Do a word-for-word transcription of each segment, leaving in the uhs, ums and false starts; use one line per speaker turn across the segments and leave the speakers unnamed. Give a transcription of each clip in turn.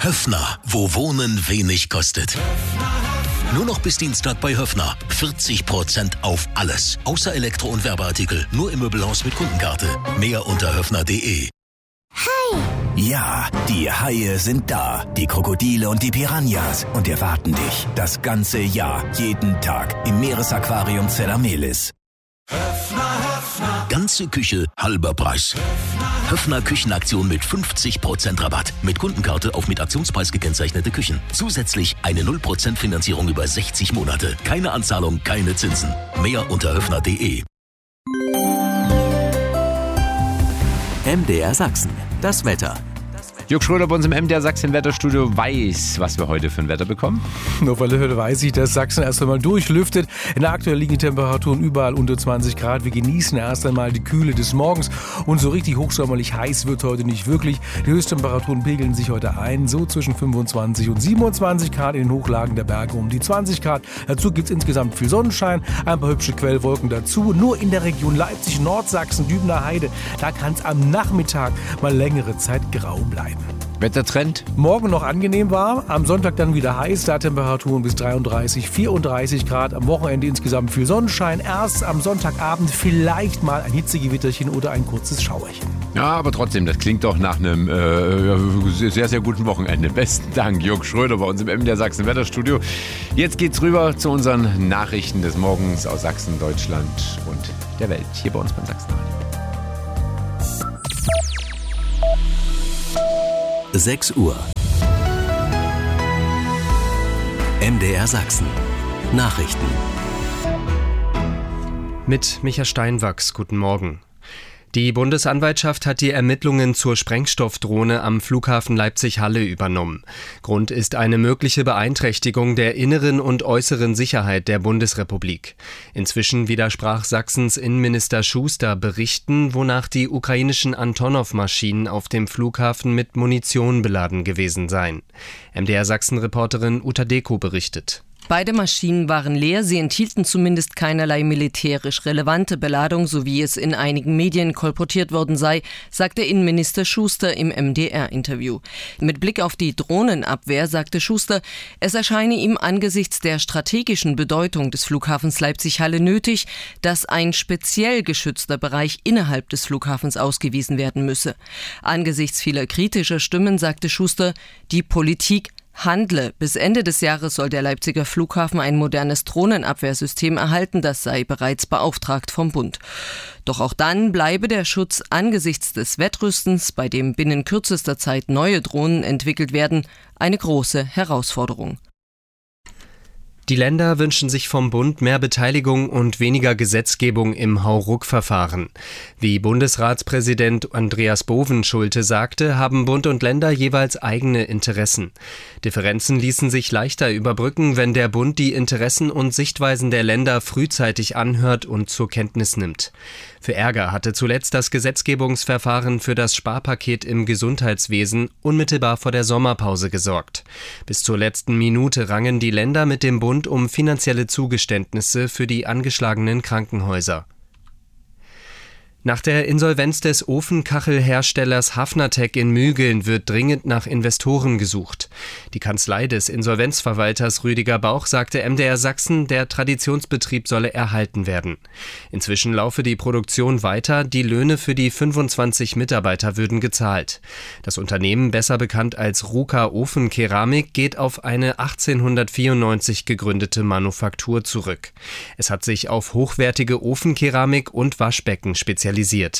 Höffner, wo Wohnen wenig kostet. Nur noch bis Dienstag bei Höffner. vierzig Prozent auf alles. Außer Elektro- und Werbeartikel. Nur im Möbelhaus mit Kundenkarte. Mehr unter höffner punkt de.
Hi!
Ja, die Haie sind da. Die Krokodile und die Piranhas. Und erwarten dich das ganze Jahr, jeden Tag im Meeresaquarium Zellamelis.
Höffner, Höffner. Ganze Küche, halber Preis. Höffner, Höffner Küchenaktion mit fünfzig Prozent Rabatt. Mit Kundenkarte auf mit Aktionspreis gekennzeichnete Küchen. Zusätzlich eine null Prozent Finanzierung über sechzig Monate. Keine Anzahlung, keine Zinsen. Mehr unter höffner punkt de.
M D R Sachsen. Das Wetter.
Jörg Schröder bei uns im M D R Sachsen Wetterstudio weiß, was wir heute für ein Wetter bekommen.
Auf alle Fälle weiß ich, dass Sachsen erst einmal durchlüftet. In der aktuell liegen die Temperaturen überall unter zwanzig Grad. Wir genießen erst einmal die Kühle des Morgens. Und so richtig hochsommerlich heiß wird heute nicht wirklich. Die Höchsttemperaturen pegeln sich heute ein, so zwischen fünfundzwanzig und siebenundzwanzig Grad, in den Hochlagen der Berge um die zwanzig Grad. Dazu gibt es insgesamt viel Sonnenschein, ein paar hübsche Quellwolken dazu. Nur in der Region Leipzig, Nordsachsen, Dübener Heide, da kann es am Nachmittag mal längere Zeit grau bleiben.
Wettertrend?
Morgen noch angenehm warm, am Sonntag dann wieder heiß, da Temperaturen bis dreiunddreißig, vierunddreißig Grad, am Wochenende insgesamt viel Sonnenschein, erst am Sonntagabend vielleicht mal ein Hitzegewitterchen oder ein kurzes Schauerchen.
Ja, aber trotzdem, das klingt doch nach einem äh, sehr, sehr guten Wochenende. Besten Dank, Jörg Schröder bei uns im M D R Sachsen Wetterstudio. Jetzt geht's rüber zu unseren Nachrichten des Morgens aus Sachsen, Deutschland und der Welt, hier bei uns beim Sachsenradio.
sechs Uhr. M D R Sachsen. Nachrichten.
Mit Micha Steinwachs, guten Morgen. Die Bundesanwaltschaft hat die Ermittlungen zur Sprengstoffdrohne am Flughafen Leipzig-Halle übernommen. Grund ist eine mögliche Beeinträchtigung der inneren und äußeren Sicherheit der Bundesrepublik. Inzwischen widersprach Sachsens Innenminister Schuster Berichten, wonach die ukrainischen Antonov-Maschinen auf dem Flughafen mit Munition beladen gewesen seien. M D R Sachsen-Reporterin Uta Deko berichtet.
Beide Maschinen waren leer, sie enthielten zumindest keinerlei militärisch relevante Beladung, so wie es in einigen Medien kolportiert worden sei, sagte Innenminister Schuster im M D R-Interview. Mit Blick auf die Drohnenabwehr sagte Schuster, es erscheine ihm angesichts der strategischen Bedeutung des Flughafens Leipzig-Halle nötig, dass ein speziell geschützter Bereich innerhalb des Flughafens ausgewiesen werden müsse. Angesichts vieler kritischer Stimmen sagte Schuster, die Politik handle. Bis Ende des Jahres soll der Leipziger Flughafen ein modernes Drohnenabwehrsystem erhalten, das sei bereits beauftragt vom Bund. Doch auch dann bleibe der Schutz angesichts des Wettrüstens, bei dem binnen kürzester Zeit neue Drohnen entwickelt werden, eine große Herausforderung.
Die Länder wünschen sich vom Bund mehr Beteiligung und weniger Gesetzgebung im Hauruck-Verfahren. Wie Bundesratspräsident Andreas Bovenschulte sagte, haben Bund und Länder jeweils eigene Interessen. Differenzen ließen sich leichter überbrücken, wenn der Bund die Interessen und Sichtweisen der Länder frühzeitig anhört und zur Kenntnis nimmt. Für Ärger hatte zuletzt das Gesetzgebungsverfahren für das Sparpaket im Gesundheitswesen unmittelbar vor der Sommerpause gesorgt. Bis zur letzten Minute rangen die Länder mit dem Bund um finanzielle Zugeständnisse für die angeschlagenen Krankenhäuser. Nach der Insolvenz des Ofenkachelherstellers Hafnertech in Mügeln wird dringend nach Investoren gesucht. Die Kanzlei des Insolvenzverwalters Rüdiger Bauch sagte M D R Sachsen, der Traditionsbetrieb solle erhalten werden. Inzwischen laufe die Produktion weiter, die Löhne für die fünfundzwanzig Mitarbeiter würden gezahlt. Das Unternehmen, besser bekannt als Ruka Ofenkeramik, geht auf eine achtzehnhundertvierundneunzig gegründete Manufaktur zurück. Es hat sich auf hochwertige Ofenkeramik und Waschbecken spezialisiert.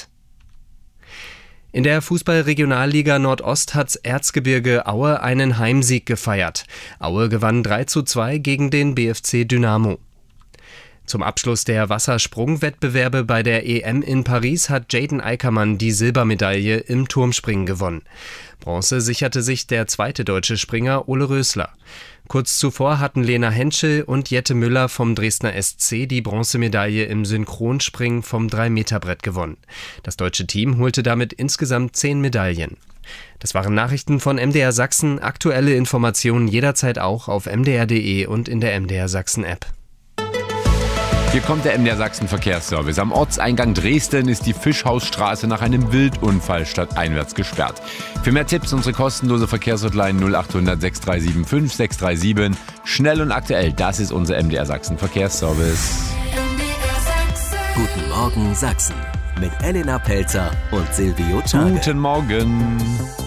In der Fußball-Regionalliga Nordost hat Erzgebirge Aue einen Heimsieg gefeiert. Aue gewann drei zu zwei gegen den B F C Dynamo. Zum Abschluss der Wassersprungwettbewerbe bei der E M in Paris hat Jaden Eickermann die Silbermedaille im Turmspringen gewonnen. Bronze sicherte sich der zweite deutsche Springer Ole Rösler. Kurz zuvor hatten Lena Henschel und Jette Müller vom Dresdner S C die Bronzemedaille im Synchronspringen vom drei Meter Brett gewonnen. Das deutsche Team holte damit insgesamt zehn Medaillen. Das waren Nachrichten von M D R Sachsen. Aktuelle Informationen jederzeit auch auf m d r punkt d e und in der M D R Sachsen App.
Hier kommt der M D R Sachsen Verkehrsservice. Am Ortseingang Dresden ist die Fischhausstraße nach einem Wildunfall stadteinwärts gesperrt. Für mehr Tipps unsere kostenlose Verkehrshotline null acht hundert sechs drei sieben fünf sechs drei sieben. Schnell und aktuell, das ist unser M D R Sachsen Verkehrsservice.
Guten Morgen Sachsen mit Elena Pelzer und Silvio Czarge.
Guten Morgen.